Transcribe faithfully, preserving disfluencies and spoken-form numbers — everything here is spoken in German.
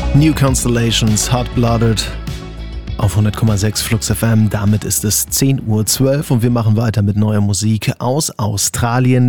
New Constellations, Hot Blooded auf hundert Komma sechs Flux F M. Damit ist es zehn Uhr zwölf und wir machen weiter mit neuer Musik aus Australien.